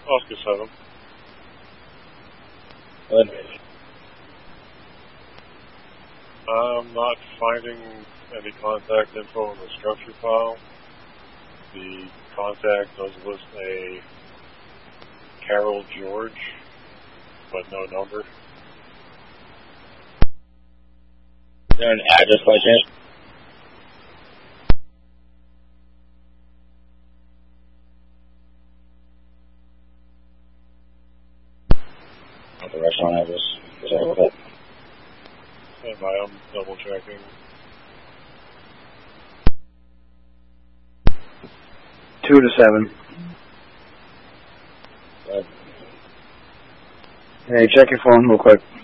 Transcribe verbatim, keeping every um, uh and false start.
Oscar seven. Good. I'm not finding any contact info in the structure file. The contact does list a Carol George, but no number. Is there an address by chance? Not the restaurant address. Is that what it? Stand by, I'm double checking. Two to seven. Good. Hey, check your phone real quick.